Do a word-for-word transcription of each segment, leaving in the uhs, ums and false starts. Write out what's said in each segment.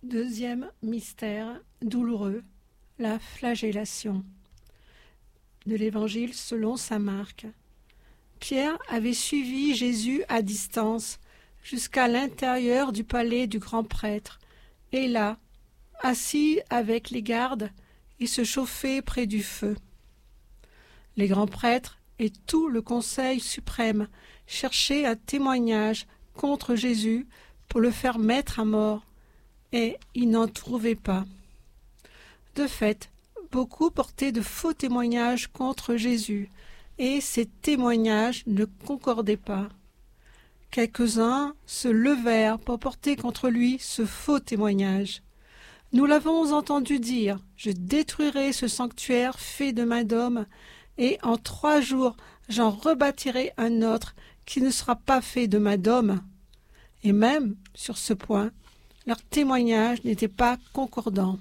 Deuxième mystère douloureux, la flagellation. De l'Évangile selon saint Marc. Pierre avait suivi Jésus à distance jusqu'à l'intérieur du palais du grand prêtre, et là, assis avec les gardes, il se chauffait près du feu. Les grands prêtres et tout le conseil suprême cherchaient un témoignage contre Jésus pour le faire mettre à mort, et ils n'en trouvaient pas. De fait, beaucoup portaient de faux témoignages contre Jésus, et ces témoignages ne concordaient pas. Quelques-uns se levèrent pour porter contre lui ce faux témoignage. « Nous l'avons entendu dire, je détruirai ce sanctuaire fait de main d'homme, et en trois jours j'en rebâtirai un autre qui ne sera pas fait de main d'homme. » Et même, sur ce point, leur témoignage n'était pas concordant.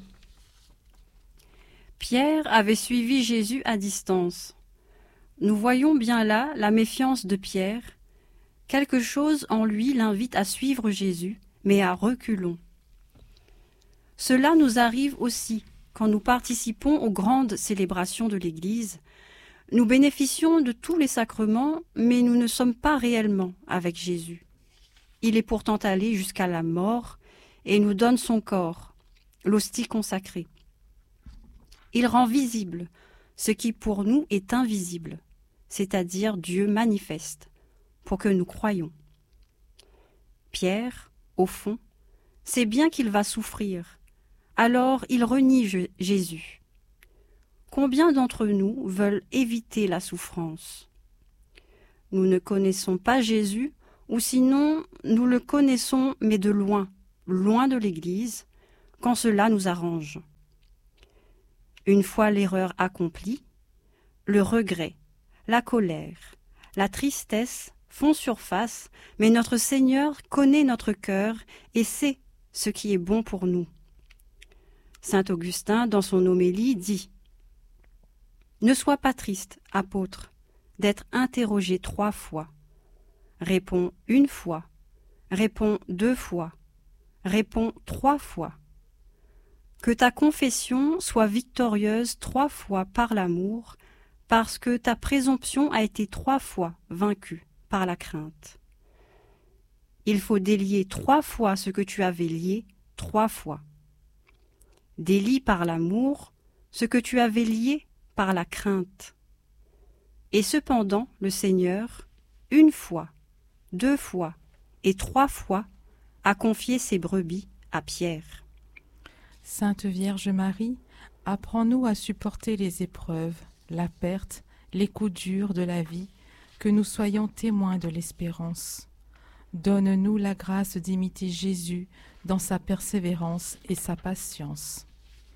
Pierre avait suivi Jésus à distance. Nous voyons bien là la méfiance de Pierre. Quelque chose en lui l'invite à suivre Jésus, mais à reculons. Cela nous arrive aussi quand nous participons aux grandes célébrations de l'Église. Nous bénéficions de tous les sacrements, mais nous ne sommes pas réellement avec Jésus. Il est pourtant allé jusqu'à la mort et nous donne son corps, l'hostie consacrée. Il rend visible ce qui pour nous est invisible, c'est-à-dire Dieu manifeste, pour que nous croyions. Pierre, au fond, sait bien qu'il va souffrir, alors il renie Jésus. Combien d'entre nous veulent éviter la souffrance? Nous ne connaissons pas Jésus, ou sinon nous le connaissons mais de loin, loin de l'Église, quand cela nous arrange. Une fois l'erreur accomplie, le regret, la colère, la tristesse font surface, mais notre Seigneur connaît notre cœur et sait ce qui est bon pour nous. Saint Augustin, dans son homélie, dit « Ne sois pas triste, apôtre, d'être interrogé trois fois. Réponds une fois, réponds deux fois, réponds trois fois. Que ta confession soit victorieuse trois fois par l'amour, parce que ta présomption a été trois fois vaincue par la crainte. Il faut délier trois fois ce que tu avais lié trois fois. Délie par l'amour ce que tu avais lié par la crainte. Et cependant, le Seigneur, une fois, deux fois et trois fois, a confié ses brebis à Pierre. Sainte Vierge Marie, apprends-nous à supporter les épreuves, la perte, les coups durs de la vie, que nous soyons témoins de l'espérance. Donne-nous la grâce d'imiter Jésus dans sa persévérance et sa patience.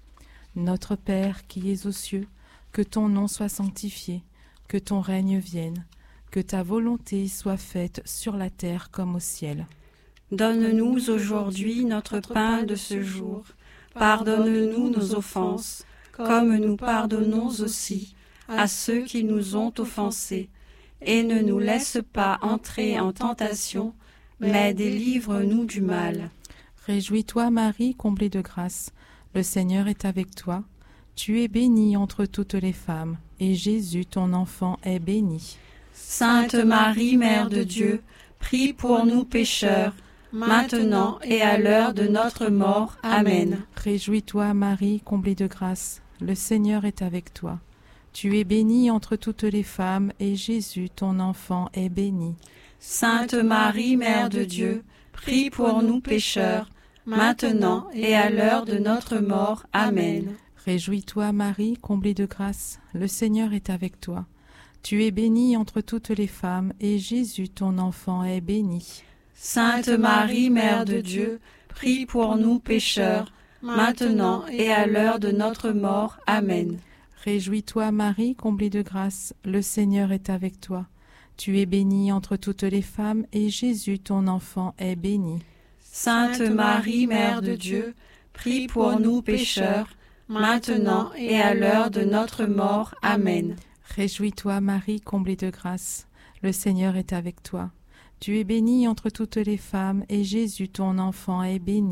Notre Père qui es aux cieux, que ton nom soit sanctifié, que ton règne vienne, que ta volonté soit faite sur la terre comme au ciel. Donne-nous aujourd'hui notre pain de ce jour. Pardonne-nous nos offenses, comme nous pardonnons aussi à ceux qui nous ont offensés. Et ne nous laisse pas entrer en tentation, mais délivre-nous du mal. Réjouis-toi Marie, comblée de grâce, le Seigneur est avec toi. Tu es bénie entre toutes les femmes, et Jésus, ton enfant, est béni. Sainte Marie, Mère de Dieu, prie pour nous pécheurs, maintenant et à l'heure de notre mort. Amen. Réjouis-toi Marie, comblée de grâce, le Seigneur est avec toi. Tu es bénie entre toutes les femmes, et Jésus, ton enfant, est béni. Sainte Marie, Mère de Dieu, prie pour nous pécheurs, maintenant et à l'heure de notre mort. Amen. Réjouis-toi Marie, comblée de grâce, le Seigneur est avec toi. Tu es bénie entre toutes les femmes, et Jésus, ton enfant, est béni. Sainte Marie, Mère de Dieu, prie pour nous pécheurs, maintenant et à l'heure de notre mort. Amen. Réjouis-toi Marie, comblée de grâce, le Seigneur est avec toi. Tu es bénie entre toutes les femmes, et Jésus, ton enfant, est béni. Sainte Marie, Mère de Dieu, prie pour nous pécheurs, maintenant et à l'heure de notre mort. Amen. Réjouis-toi Marie, comblée de grâce, le Seigneur est avec toi. Tu es bénie entre toutes les femmes, et Jésus, ton enfant, est béni.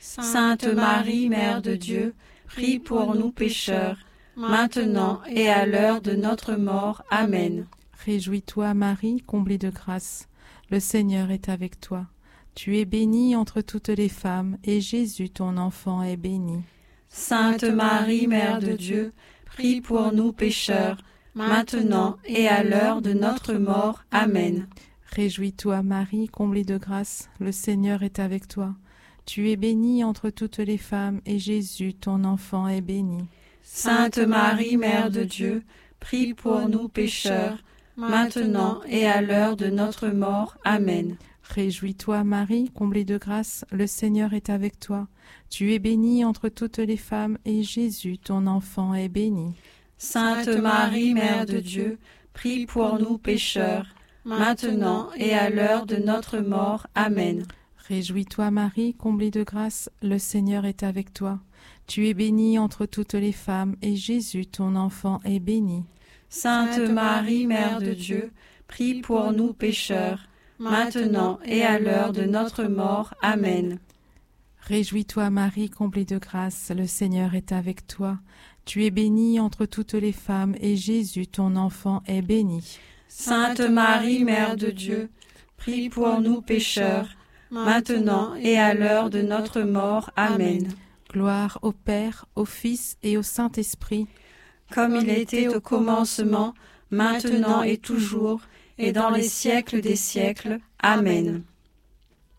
Sainte Marie, Mère de Dieu, prie pour nous pécheurs, maintenant et à l'heure de notre mort. Amen. Réjouis-toi, Marie, comblée de grâce. Le Seigneur est avec toi. Tu es bénie entre toutes les femmes, et Jésus, ton enfant, est béni. Sainte Marie, Mère de Dieu, prie pour nous pécheurs, maintenant et à l'heure de notre mort. Amen. Réjouis-toi, Marie, comblée de grâce. Le Seigneur est avec toi. Tu es bénie entre toutes les femmes, et Jésus, ton enfant, est béni. Sainte Marie, Mère de Dieu, prie pour nous pécheurs, maintenant et à l'heure de notre mort. Amen. Réjouis-toi, Marie, comblée de grâce, le Seigneur est avec toi. Tu es bénie entre toutes les femmes, et Jésus, ton enfant, est béni. Sainte Marie, Mère de Dieu, prie pour nous pécheurs, maintenant et à l'heure de notre mort. Amen. Réjouis-toi, Marie, comblée de grâce, le Seigneur est avec toi. Tu es bénie entre toutes les femmes, et Jésus, ton enfant, est béni. Sainte Marie, Mère de Dieu, prie pour nous pécheurs, maintenant et à l'heure de notre mort. Amen. Réjouis-toi, Marie, comblée de grâce, le Seigneur est avec toi. Tu es bénie entre toutes les femmes, et Jésus, ton enfant, est béni. Sainte Marie, Mère de Dieu, prie pour nous pécheurs, maintenant et à l'heure de notre mort. Amen. Gloire au Père, au Fils et au Saint-Esprit, comme il était au commencement, maintenant et toujours, et dans les siècles des siècles. Amen.